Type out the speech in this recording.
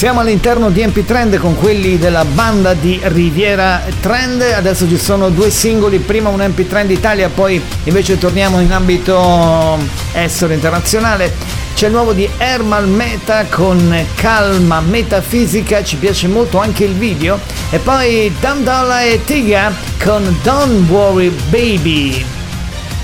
Siamo all'interno di MP Trend con quelli della banda di Riviera Trend. Adesso ci sono due singoli, prima un MP Trend Italia, poi invece torniamo in ambito estero internazionale. C'è il nuovo di Ermal Meta con Calma Metafisica, ci piace molto anche il video. E poi Dam Dolla e Tiga con Don't Worry Baby.